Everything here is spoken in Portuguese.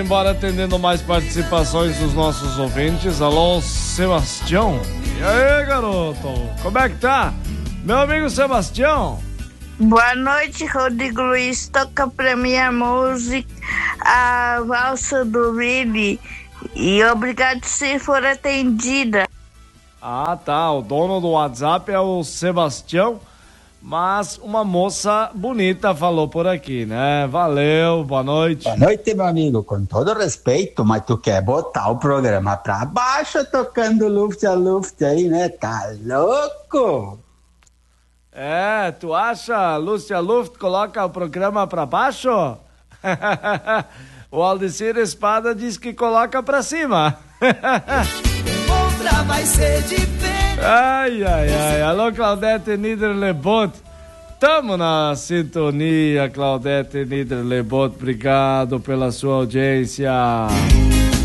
Embora atendendo mais participações dos nossos ouvintes. Alô, Sebastião. E aí, garoto? Como é que tá? Meu amigo Sebastião. Boa noite, Rodrigo Luiz. Toca pra mim a música, a valsa do Vini. E obrigado se for atendida. Ah, tá. O dono do WhatsApp é o Sebastião, mas uma moça bonita falou por aqui, né? Valeu, boa noite. Boa noite, meu amigo. Com todo respeito, mas tu quer botar o programa pra baixo tocando Luft a Luft aí, né? Tá louco? É, tu acha, Lúcia Luft coloca o programa pra baixo? O Aldecir Espada diz que coloca pra cima. Outra vai ser diferente. Ai, ai, ai. Alô, Claudete Niederlebot. Tamo na sintonia, Claudete Niederlebot. Obrigado pela sua audiência.